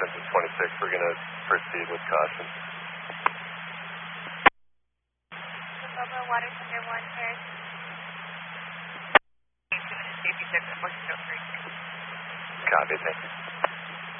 Simpson 26, we're going to proceed with caution. Bobo, Water Center 1, Paris. Copy, thank you.